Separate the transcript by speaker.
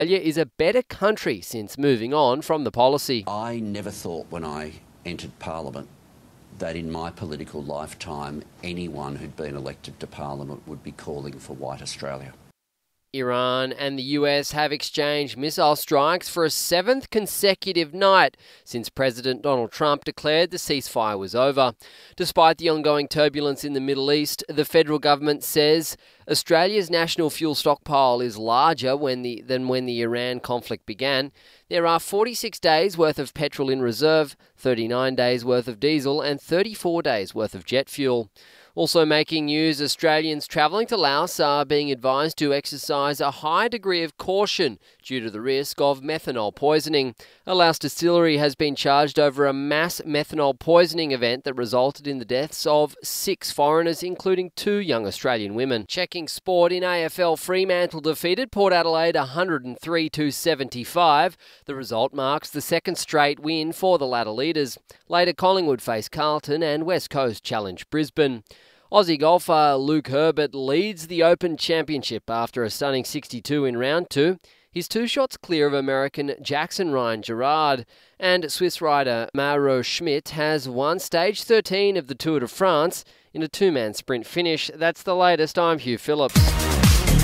Speaker 1: is a better country since moving on from the policy.
Speaker 2: I never thought when I entered Parliament that in my political lifetime anyone who'd been elected to Parliament would be calling for white Australia.
Speaker 1: Iran and the US have exchanged missile strikes for a seventh consecutive night since President Donald Trump declared the ceasefire was over. Despite the ongoing turbulence in the Middle East, the federal government says Australia's national fuel stockpile is larger than when the Iran conflict began. There are 46 days worth of petrol in reserve, 39 days worth of diesel and 34 days worth of jet fuel. Also making news, Australians travelling to Laos are being advised to exercise a high degree of caution due to the risk of methanol poisoning. A Laos distillery has been charged over a mass methanol poisoning event that resulted in the deaths of 6 foreigners, including 2 young Australian women. Checking sport in AFL, Fremantle defeated Port Adelaide 103-75. The result marks the second straight win for the ladder leaders. Later, Collingwood face Carlton and West Coast challenge Brisbane. Aussie golfer Luke Herbert leads the Open Championship after a stunning 62 in round 2. He's 2 shots clear of American Jackson Ryan Gerard, and Swiss rider Mauro Schmidt has won stage 13 of the Tour de France in a 2-man sprint finish. That's the latest. I'm Hugh Phillips.